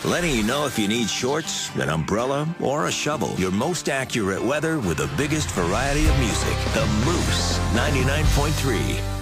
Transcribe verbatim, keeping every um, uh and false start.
letting you know if you need shorts, an umbrella, or a shovel. Your most accurate weather with the biggest variety of music. The Moose ninety-nine point three.